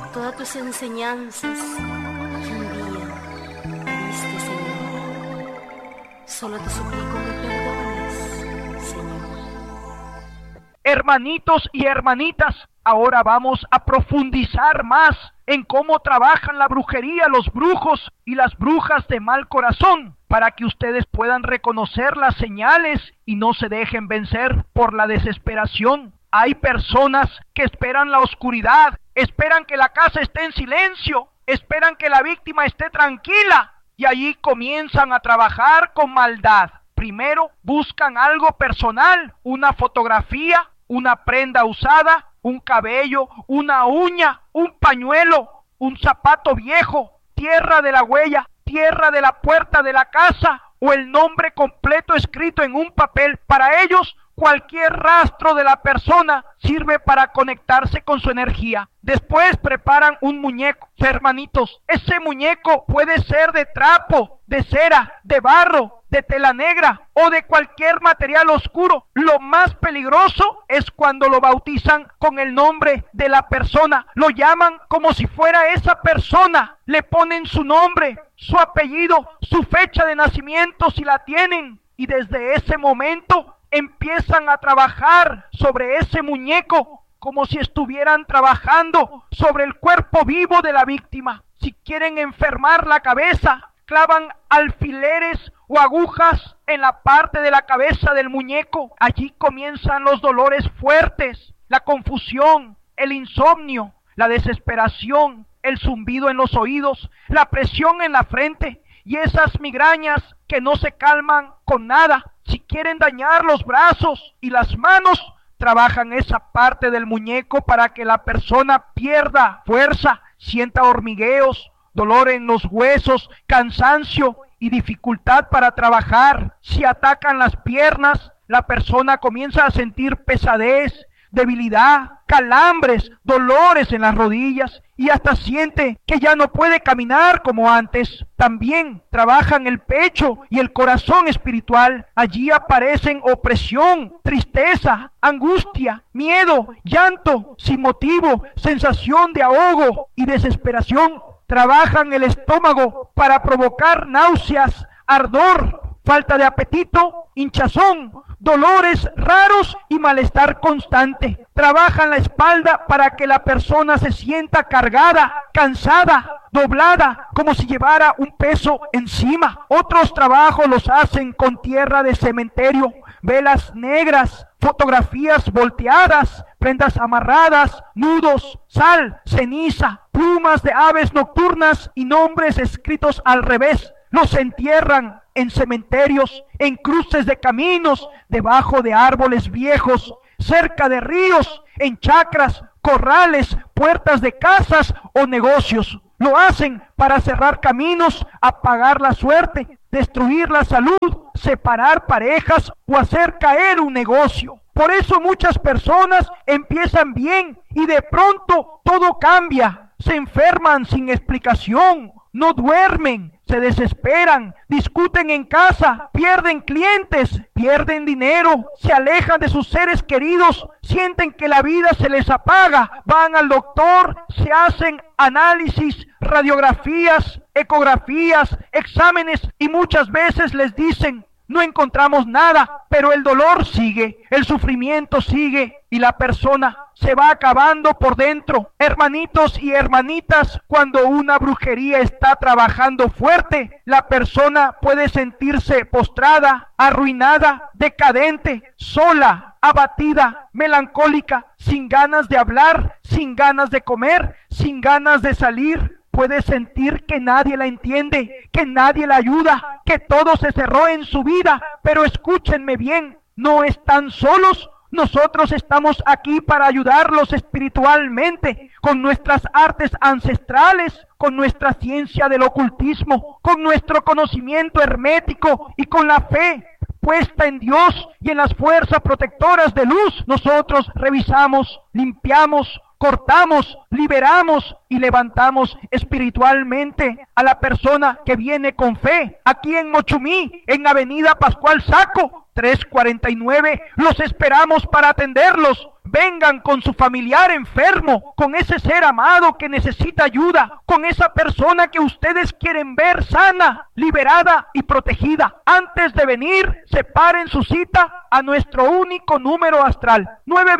todas tus enseñanzas que un día me diste, Señor. Solo te suplico me perdones, Señor. Hermanitos y hermanitas, ahora vamos a profundizar más en cómo trabajan la brujería, los brujos y las brujas de mal corazón, para que ustedes puedan reconocer las señales y no se dejen vencer por la desesperación. Hay personas que esperan la oscuridad, esperan que la casa esté en silencio, esperan que la víctima esté tranquila y allí comienzan a trabajar con maldad. Primero buscan algo personal, una fotografía, una prenda usada, un cabello, una uña, un pañuelo, un zapato viejo, tierra de la huella, tierra de la puerta de la casa o el nombre completo escrito en un papel. Para ellos, cualquier rastro de la persona sirve para conectarse con su energía. Después preparan un muñeco. Hermanitos, ese muñeco puede ser de trapo, de cera, de barro, de tela negra o de cualquier material oscuro. Lo más peligroso es cuando lo bautizan con el nombre de la persona. Lo llaman como si fuera esa persona. Le ponen su nombre, su apellido, su fecha de nacimiento si la tienen. Y desde ese momento empiezan a trabajar sobre ese muñeco como si estuvieran trabajando sobre el cuerpo vivo de la víctima. Si quieren enfermar la cabeza, clavan alfileres o agujas en la parte de la cabeza del muñeco. Allí comienzan los dolores fuertes, la confusión, el insomnio, la desesperación, el zumbido en los oídos, la presión en la frente y esas migrañas que no se calman con nada. Si quieren dañar los brazos y las manos, trabajan esa parte del muñeco para que la persona pierda fuerza, sienta hormigueos, dolor en los huesos, cansancio y dificultad para trabajar. Si atacan las piernas, la persona comienza a sentir pesadez, debilidad, calambres, dolores en las rodillas y hasta siente que ya no puede caminar como antes. También trabajan el pecho y el corazón espiritual. Allí aparecen opresión, tristeza, angustia, miedo, llanto sin motivo, sensación de ahogo y desesperación. Trabajan el estómago para provocar náuseas, ardor, falta de apetito, hinchazón, dolores raros y malestar constante. Trabajan la espalda para que la persona se sienta cargada, cansada, doblada, como si llevara un peso encima. Otros trabajos los hacen con tierra de cementerio, velas negras, fotografías volteadas, prendas amarradas, nudos, sal, ceniza, plumas de aves nocturnas y nombres escritos al revés. Los entierran en cementerios, en cruces de caminos, debajo de árboles viejos, cerca de ríos, en chacras, corrales, puertas de casas o negocios. Lo hacen para cerrar caminos, apagar la suerte, destruir la salud, separar parejas o hacer caer un negocio. Por eso muchas personas empiezan bien y de pronto todo cambia. Se enferman sin explicación, no duermen, se desesperan, discuten en casa, pierden clientes, pierden dinero, se alejan de sus seres queridos, sienten que la vida se les apaga, van al doctor, se hacen análisis, radiografías, ecografías, exámenes y muchas veces les dicen: no encontramos nada, pero el dolor sigue, el sufrimiento sigue y la persona se va acabando por dentro. Hermanitos y hermanitas, cuando una brujería está trabajando fuerte, la persona puede sentirse postrada, arruinada, decadente, sola, abatida, melancólica, sin ganas de hablar, sin ganas de comer, sin ganas de salir. Puede sentir que nadie la entiende, que nadie la ayuda, que todo se cerró en su vida. Pero escúchenme bien, no están solos. Nosotros estamos aquí para ayudarlos espiritualmente, con nuestras artes ancestrales, con nuestra ciencia del ocultismo, con nuestro conocimiento hermético y con la fe puesta en Dios y en las fuerzas protectoras de luz. Nosotros revisamos, limpiamos, cortamos, liberamos y levantamos espiritualmente a la persona que viene con fe. Aquí en Mochumí, en Avenida Pascual Saco, 349, los esperamos para atenderlos. Vengan con su familiar enfermo, con ese ser amado que necesita ayuda, con esa persona que ustedes quieren ver sana, liberada y protegida. Antes de venir, separen su cita a nuestro único número astral,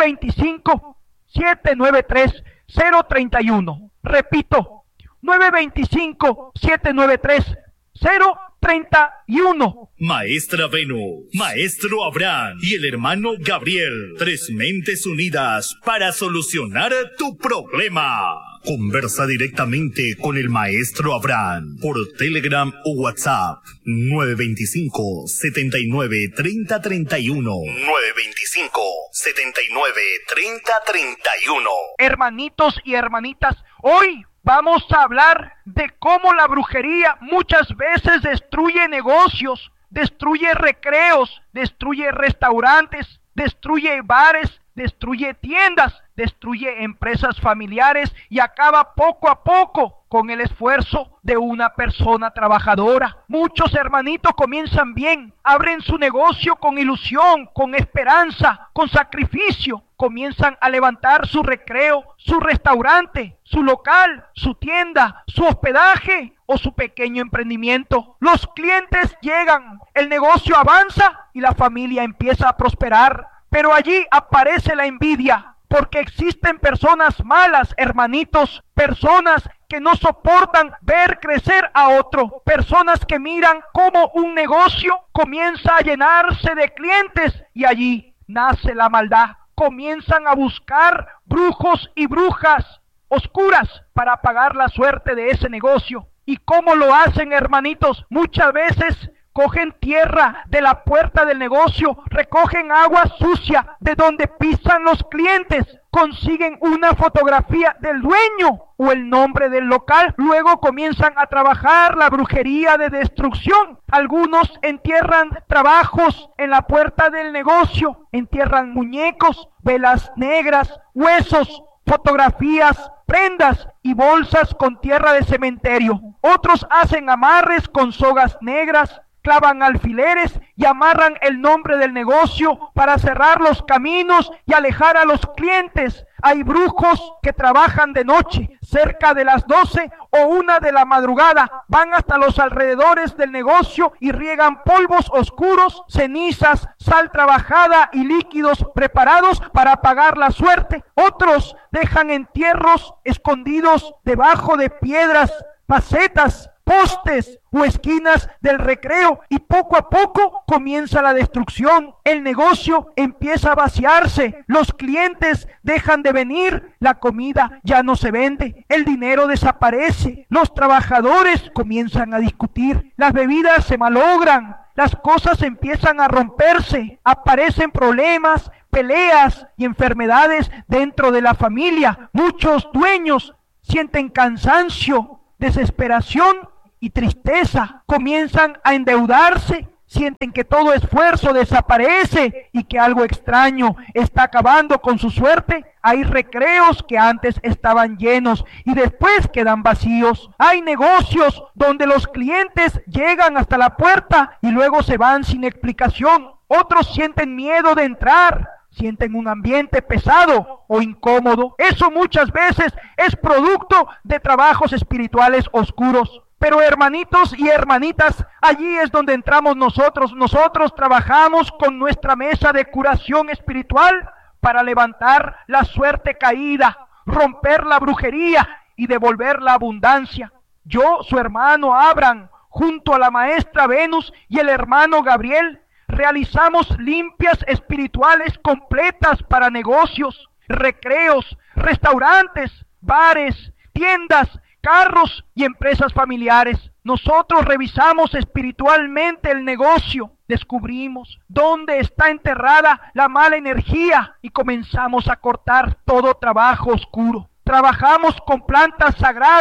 925-793-031. Repito, 925-793-031. Maestra Venu, Maestro Abraham y el hermano Gabriel, tres mentes unidas para solucionar tu problema. Conversa directamente con el Maestro Abraham por Telegram o WhatsApp 925-79-3031. 925-79-3031. Hermanitos y hermanitas, hoy vamos a hablar de cómo la brujería muchas veces destruye negocios, destruye recreos, destruye restaurantes, destruye bares, destruye tiendas, destruye empresas familiares y acaba poco a poco con el esfuerzo de una persona trabajadora. Muchos hermanitos comienzan bien, abren su negocio con ilusión, con esperanza, con sacrificio. Comienzan a levantar su recreo, su restaurante, su local, su tienda, su hospedaje o su pequeño emprendimiento. Los clientes llegan, el negocio avanza y la familia empieza a prosperar. Pero allí aparece la envidia, porque existen personas malas, hermanitos, personas que no soportan ver crecer a otro, personas que miran cómo un negocio comienza a llenarse de clientes y allí nace la maldad. Comienzan a buscar brujos y brujas oscuras para apagar la suerte de ese negocio. ¿Y cómo lo hacen, hermanitos? Muchas veces cogen tierra de la puerta del negocio, recogen agua sucia de donde pisan los clientes, consiguen una fotografía del dueño o el nombre del local, luego comienzan a trabajar la brujería de destrucción. Algunos entierran trabajos en la puerta del negocio, entierran muñecos, velas negras, huesos, fotografías, prendas y bolsas con tierra de cementerio. Otros hacen amarres con sogas negras, clavan alfileres y amarran el nombre del negocio para cerrar los caminos y alejar a los clientes. Hay brujos que trabajan de noche, cerca de las 12 o 1 de la madrugada, van hasta los alrededores del negocio y riegan polvos oscuros, cenizas, sal trabajada y líquidos preparados para apagar la suerte. Otros dejan entierros escondidos debajo de piedras, macetas, postes o esquinas del recreo y poco a poco comienza la destrucción. El negocio empieza a vaciarse, los clientes dejan de venir, la comida ya no se vende, el dinero desaparece, los trabajadores comienzan a discutir, las bebidas se malogran, las cosas empiezan a romperse, aparecen problemas, peleas y enfermedades dentro de la familia. Muchos dueños sienten cansancio, desesperación y tristeza, comienzan a endeudarse, sienten que todo esfuerzo desaparece y que algo extraño está acabando con su suerte. Hay recreos que antes estaban llenos y después quedan vacíos. Hay negocios donde los clientes llegan hasta la puerta y luego se van sin explicación. Otros sienten miedo de entrar, sienten un ambiente pesado o incómodo. Eso muchas veces es producto de trabajos espirituales oscuros. Pero hermanitos y hermanitas, allí es donde entramos nosotros. Nosotros trabajamos con nuestra mesa de curación espiritual para levantar la suerte caída, romper la brujería y devolver la abundancia. Yo, su hermano Abraham, junto a la maestra Venus y el hermano Gabriel, realizamos limpias espirituales completas para negocios, recreos, restaurantes, bares, tiendas, carros y empresas familiares. Nosotros revisamos espiritualmente el negocio, descubrimos dónde está enterrada la mala energía y comenzamos a cortar todo trabajo oscuro. Trabajamos con plantas sagradas,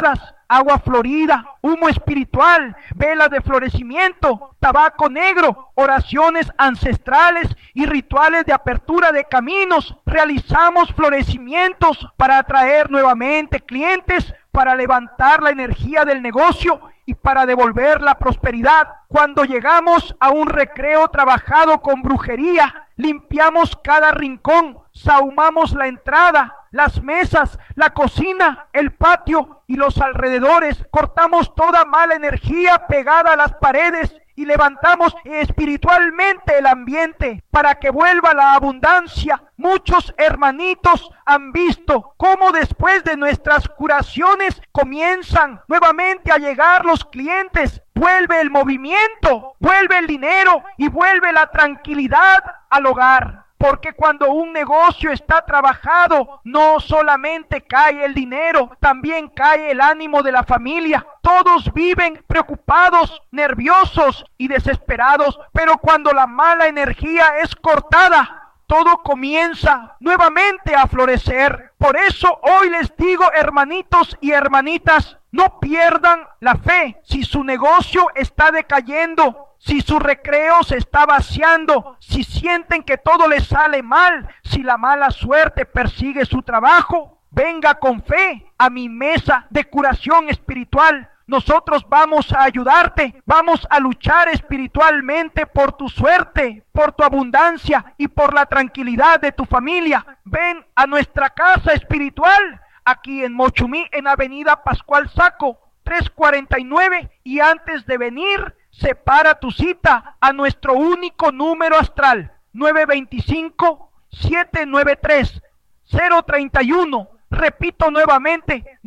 agua florida, humo espiritual, velas de florecimiento, tabaco negro, oraciones ancestrales y rituales de apertura de caminos. Realizamos florecimientos para atraer nuevamente clientes, para levantar la energía del negocio y para devolver la prosperidad. Cuando llegamos a un recreo trabajado con brujería, limpiamos cada rincón, sahumamos la entrada, las mesas, la cocina, el patio y los alrededores. Cortamos toda mala energía pegada a las paredes y levantamos espiritualmente el ambiente para que vuelva la abundancia. Muchos hermanitos han visto cómo después de nuestras curaciones comienzan nuevamente a llegar los clientes. Vuelve el movimiento, vuelve el dinero y vuelve la tranquilidad al hogar. Porque cuando un negocio está trabajado, no solamente cae el dinero, también cae el ánimo de la familia. Todos viven preocupados, nerviosos y desesperados, pero cuando la mala energía es cortada, todo comienza nuevamente a florecer. Por eso hoy les digo, hermanitos y hermanitas, no pierdan la fe. Si su negocio está decayendo, si su recreo se está vaciando, si sienten que todo les sale mal, si la mala suerte persigue su trabajo, venga con fe a mi mesa de curación espiritual. Nosotros vamos a ayudarte, vamos a luchar espiritualmente por tu suerte, por tu abundancia y por la tranquilidad de tu familia. Ven a nuestra casa espiritual, aquí en Mochumí, en Avenida Pascual Saco, 349, y antes de venir, separa tu cita a nuestro único número astral, 925-793-031. Repito nuevamente,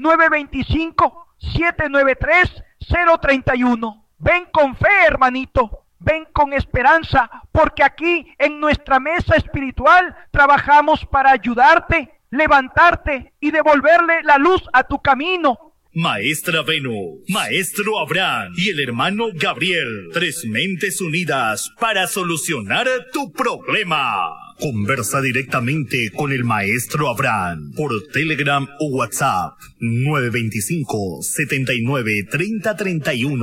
925-793-031. Ven con fe, hermanito. Ven con esperanza, porque aquí en nuestra mesa espiritual trabajamos para ayudarte, levantarte y devolverle la luz a tu camino. Maestra Venus, Maestro Abraham y el hermano Gabriel, tres mentes unidas para solucionar tu problema. Conversa directamente con el Maestro Abraham por Telegram o WhatsApp 925-79-3031.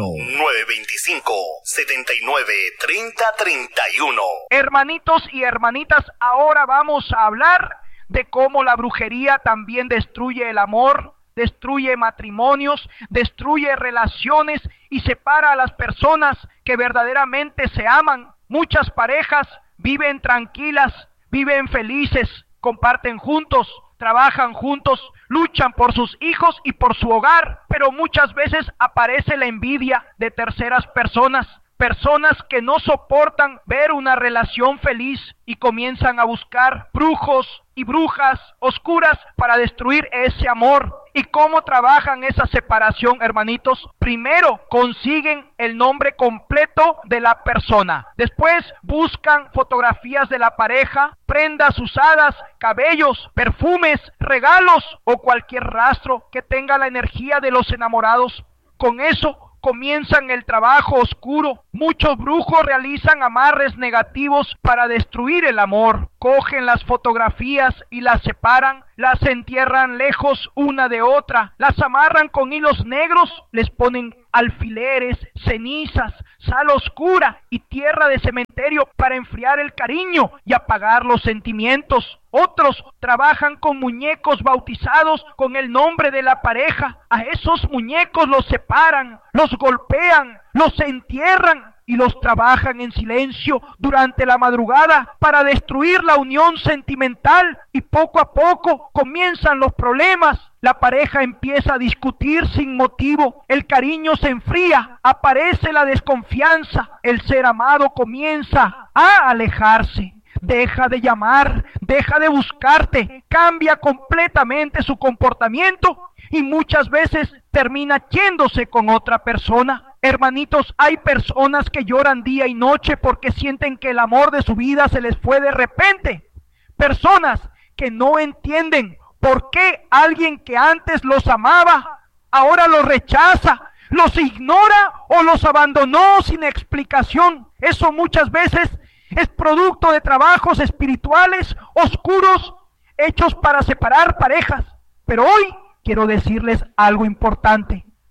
925-79-3031. Hermanitos y hermanitas, ahora vamos a hablar de cómo la brujería también destruye el amor, destruye matrimonios, destruye relaciones y separa a las personas que verdaderamente se aman. Muchas parejas viven tranquilas, viven felices, comparten juntos, trabajan juntos, luchan por sus hijos y por su hogar, pero muchas veces aparece la envidia de terceras personas. Personas que no soportan ver una relación feliz y comienzan a buscar brujos y brujas oscuras para destruir ese amor. ¿Y cómo trabajan esa separación, hermanitos? Primero consiguen el nombre completo de la persona. Después buscan fotografías de la pareja, prendas usadas, cabellos, perfumes, regalos o cualquier rastro que tenga la energía de los enamorados. Con eso comienzan el trabajo oscuro. Muchos brujos realizan amarres negativos para destruir el amor. Cogen las fotografías y las separan, las entierran lejos una de otra, las amarran con hilos negros, les ponen alfileres, cenizas, sal oscura y tierra de cementerio para enfriar el cariño y apagar los sentimientos. Otros trabajan con muñecos bautizados con el nombre de la pareja. A esos muñecos los separan, los golpean, los entierran y los trabajan en silencio durante la madrugada para destruir la unión sentimental, y poco a poco comienzan los problemas. La pareja empieza a discutir sin motivo, el cariño se enfría, aparece la desconfianza, el ser amado comienza a alejarse. Deja de llamar, deja de buscarte, cambia completamente su comportamiento y muchas veces termina yéndose con otra persona. Hermanitos, hay personas que lloran día y noche porque sienten que el amor de su vida se les fue de repente. Personas que no entienden por qué alguien que antes los amaba, ahora los rechaza, los ignora o los abandonó sin explicación. Eso muchas veces es producto de trabajos espirituales oscuros hechos para separar parejas. Pero hoy quiero decirles algo importante.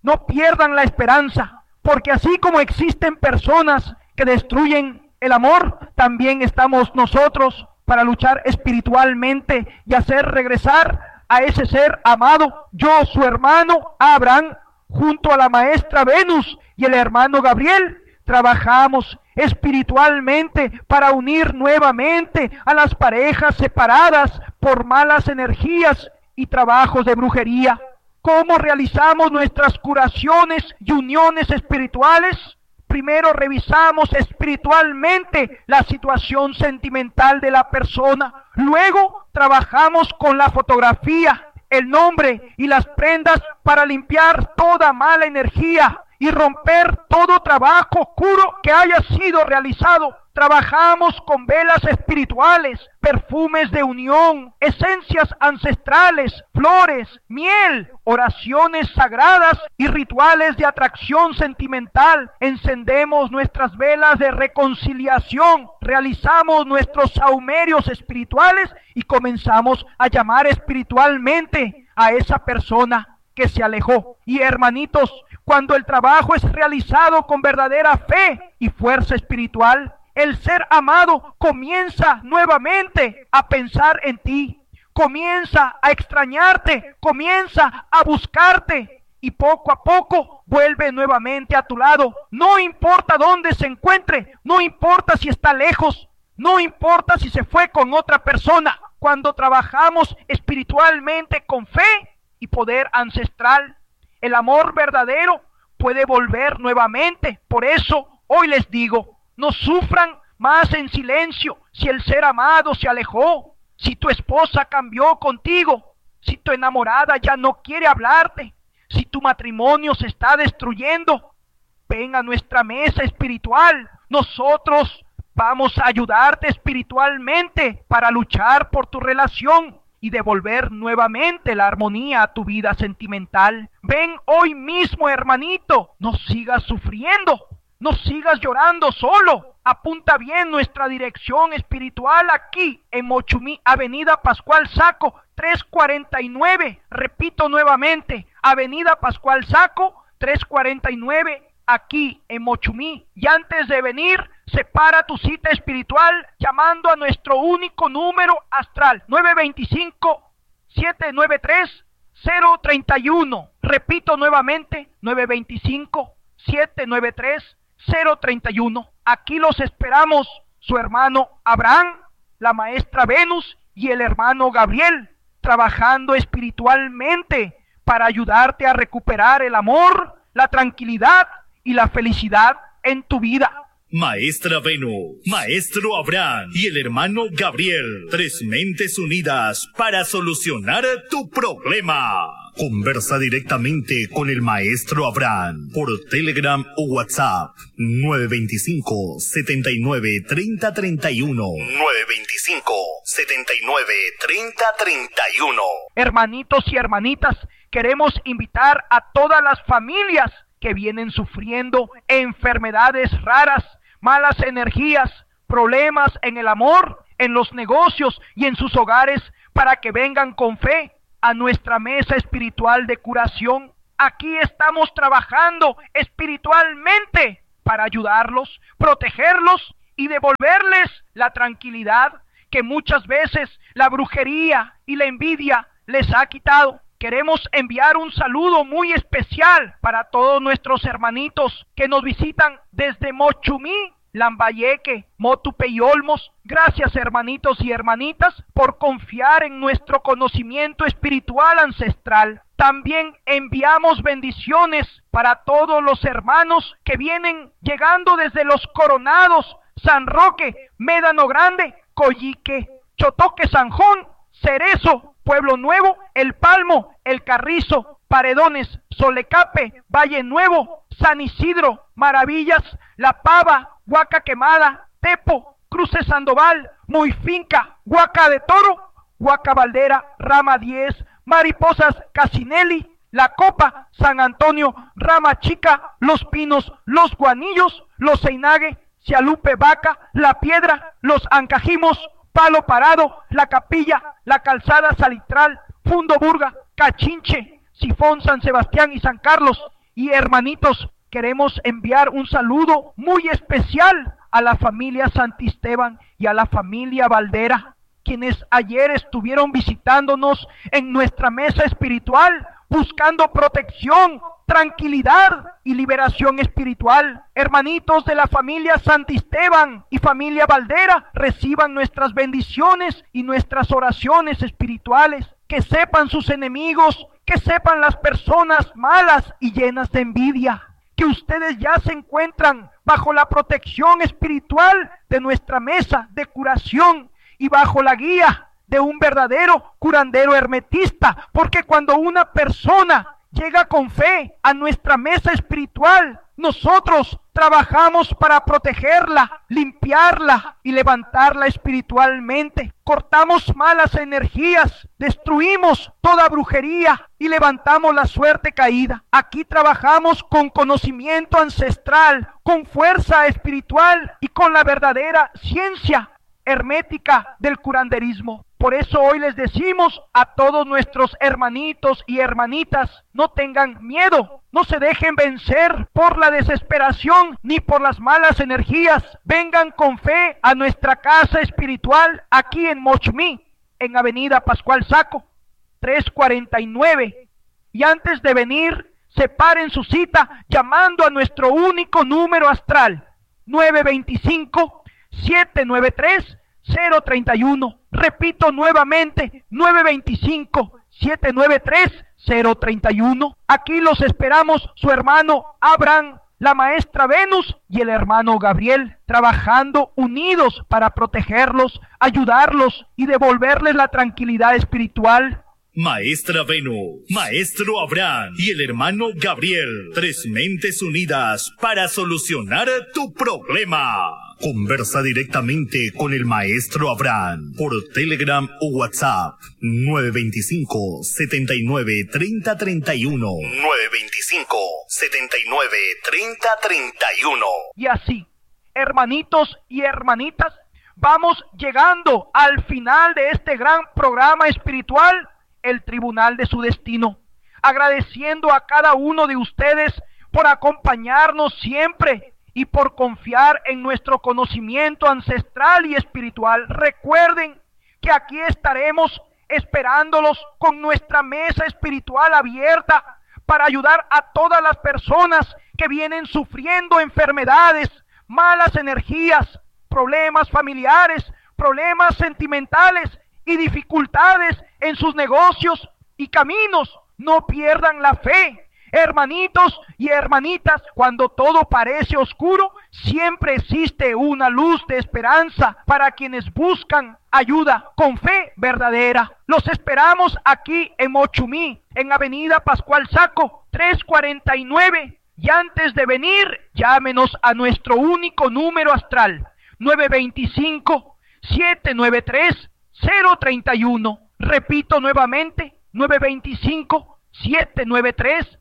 no pierdan la esperanza, porque así como existen personas que destruyen el amor, también estamos nosotros para luchar espiritualmente y hacer regresar a ese ser amado. Yo, su hermano Abraham, junto a la maestra Venus y el hermano Gabriel, trabajamos espiritualmente para unir nuevamente a las parejas separadas por malas energías y trabajos de brujería. ¿Cómo realizamos nuestras curaciones y uniones espirituales? Primero revisamos espiritualmente la situación sentimental de la persona. Luego trabajamos con la fotografía, el nombre y las prendas para limpiar toda mala energía y romper todo trabajo oscuro que haya sido realizado. Trabajamos con velas espirituales, perfumes de unión, esencias ancestrales, flores, miel, oraciones sagradas y rituales de atracción sentimental. Encendemos nuestras velas de reconciliación, realizamos nuestros sahumerios espirituales y comenzamos a llamar espiritualmente a esa persona que se alejó. Y hermanitos, cuando el trabajo es realizado con verdadera fe y fuerza espiritual, el ser amado comienza nuevamente a pensar en ti, comienza a extrañarte, comienza a buscarte y poco a poco vuelve nuevamente a tu lado. No importa dónde se encuentre, no importa si está lejos, no importa si se fue con otra persona. Cuando trabajamos espiritualmente con fe y poder ancestral, el amor verdadero puede volver nuevamente. Por eso hoy les digo, no sufran más en silencio si el ser amado se alejó, si tu esposa cambió contigo, si tu enamorada ya no quiere hablarte, si tu matrimonio se está destruyendo. Ven a nuestra mesa espiritual. Nosotros vamos a ayudarte espiritualmente para luchar por tu relación y devolver nuevamente la armonía a tu vida sentimental. Ven hoy mismo, hermanito, no sigas sufriendo. No sigas llorando solo. Apunta bien nuestra dirección espiritual aquí en Mochumí, Avenida Pascual Saco 349. Repito nuevamente, Avenida Pascual Saco 349, aquí en Mochumí. Y antes de venir, separa tu cita espiritual llamando a nuestro único número astral 925-793-031. Repito nuevamente, 925-793-031. Aquí los esperamos, su hermano Abraham, la maestra Venus y el hermano Gabriel, trabajando espiritualmente para ayudarte a recuperar el amor, la tranquilidad y la felicidad en tu vida. Maestra Venus, Maestro Abraham y el hermano Gabriel, tres mentes unidas para solucionar tu problema. Conversa directamente con el Maestro Abraham por Telegram o WhatsApp 925-79-3031. 925-79-3031. Hermanitos y hermanitas, queremos invitar a todas las familias que vienen sufriendo enfermedades raras, malas energías, problemas en el amor, en los negocios y en sus hogares, para que vengan con fe a nuestra mesa espiritual de curación. Aquí estamos trabajando espiritualmente para ayudarlos, protegerlos y devolverles la tranquilidad que muchas veces la brujería y la envidia les ha quitado. Queremos enviar un saludo muy especial para todos nuestros hermanitos que nos visitan desde Mochumí, Lambayeque, Motupe y Olmos. Gracias, hermanitos y hermanitas, por confiar en nuestro conocimiento espiritual ancestral. También enviamos bendiciones para todos los hermanos que vienen llegando desde Los Coronados, San Roque, Médano Grande, Coyique, Chotoque, Sanjón, Cerezo, Pueblo Nuevo, El Palmo, El Carrizo, Paredones, Solecape, Valle Nuevo, San Isidro, Maravillas, La Pava, Huaca Quemada, Tepo, Cruces Sandoval, Muy Finca, Huaca de Toro, Huaca Valdera, Rama 10, Mariposas, Casinelli, La Copa, San Antonio, Rama Chica, Los Pinos, Los Guanillos, Los Ceinague, Cialupe Vaca, La Piedra, Los Ancajimos, Palo Parado, La Capilla, La Calzada Salitral, Fundo Burga, Cachinche, Sifón, San Sebastián y San Carlos, Y hermanitos, queremos enviar un saludo muy especial a la familia Santisteban y a la familia Valdera, quienes ayer estuvieron visitándonos en nuestra mesa espiritual, buscando protección, tranquilidad y liberación espiritual. Hermanitos de la familia Santisteban y familia Valdera, reciban nuestras bendiciones y nuestras oraciones espirituales. Que sepan sus enemigos, que sepan las personas malas y llenas de envidia, que ustedes ya se encuentran bajo la protección espiritual de nuestra mesa de curación y bajo la guía de un verdadero curandero hermetista, porque cuando una persona llega con fe a nuestra mesa espiritual, nosotros trabajamos para protegerla, limpiarla y levantarla espiritualmente. Cortamos malas energías, destruimos toda brujería y levantamos la suerte caída. Aquí trabajamos con conocimiento ancestral, con fuerza espiritual y con la verdadera ciencia hermética del curanderismo. Por eso hoy les decimos a todos nuestros hermanitos y hermanitas, no tengan miedo, no se dejen vencer por la desesperación ni por las malas energías. Vengan con fe a nuestra casa espiritual aquí en Mochumí, en Avenida Pascual Saco, 349. Y antes de venir, separen su cita llamando a nuestro único número astral, 925-793-031. Repito nuevamente, 925-793-031. Aquí los esperamos su hermano Abraham, la maestra Venus y el hermano Gabriel, trabajando unidos para protegerlos, ayudarlos y devolverles la tranquilidad espiritual. Maestra Venus, Maestro Abraham y el hermano Gabriel, 3 mentes unidas para solucionar tu problema. Conversa directamente con el Maestro Abraham por Telegram o WhatsApp 925-79-3031. 925-79-3031. Y así, hermanitos y hermanitas, vamos llegando al final de este gran programa espiritual, el Tribunal de su Destino. Agradeciendo a cada uno de ustedes por acompañarnos siempre y por confiar en nuestro conocimiento ancestral y espiritual. Recuerden que aquí estaremos esperándolos con nuestra mesa espiritual abierta para ayudar a todas las personas que vienen sufriendo enfermedades, malas energías, problemas familiares, problemas sentimentales y dificultades en sus negocios y caminos. No pierdan la fe. Hermanitos y hermanitas, cuando todo parece oscuro, siempre existe una luz de esperanza para quienes buscan ayuda con fe verdadera. Los esperamos aquí en Mochumí, en Avenida Pascual Saco, 349. Y antes de venir, llámenos a nuestro único número astral, 925-793-031. Repito nuevamente, 925-793-031.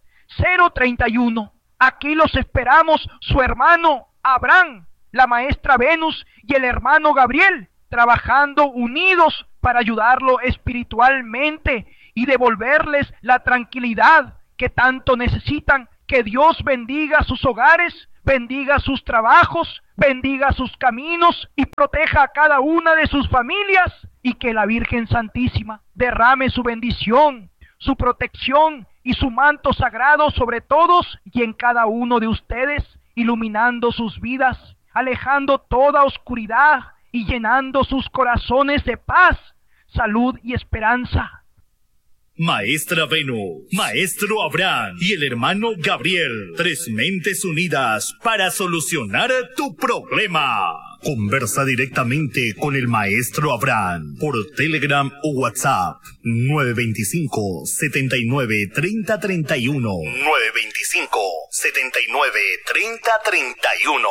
Aquí los esperamos su hermano Abraham, la maestra Venus y el hermano Gabriel, trabajando unidos para ayudarlo espiritualmente y devolverles la tranquilidad que tanto necesitan. Que Dios bendiga sus hogares, bendiga sus trabajos, bendiga sus caminos y proteja a cada una de sus familias, y que la Virgen Santísima derrame su bendición, su protección y su manto sagrado sobre todos y en cada uno de ustedes, iluminando sus vidas, alejando toda oscuridad y llenando sus corazones de paz, salud y esperanza. Maestra Venus, Maestro Abraham y el hermano Gabriel, 3 mentes unidas para solucionar tu problema. Conversa directamente con el Maestro Abraham por Telegram o WhatsApp 925-79-3031. 925-79-3031.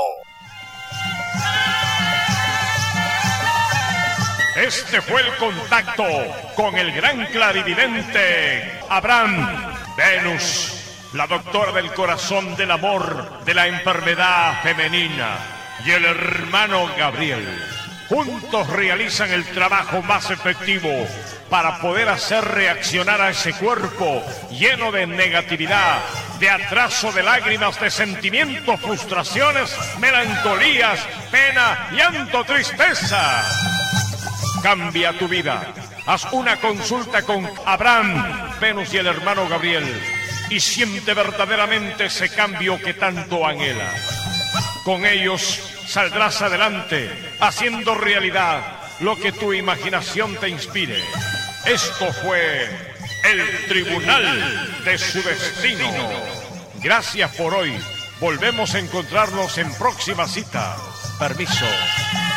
Este fue el contacto con el gran clarividente Abraham Venus, la doctora del corazón, del amor, de la enfermedad femenina, y el hermano Gabriel. Juntos realizan el trabajo más efectivo para poder hacer reaccionar a ese cuerpo lleno de negatividad de atraso de lágrimas, de sentimientos, frustraciones, melancolías, pena, llanto, tristeza. Cambia tu vida. Haz una consulta con Abraham, Venus y el hermano Gabriel y siente verdaderamente ese cambio que tanto anhela. Con ellos saldrás adelante, haciendo realidad lo que tu imaginación te inspire. Esto fue el Tribunal de su Destino. Gracias por hoy. Volvemos a encontrarnos en próxima cita. Permiso.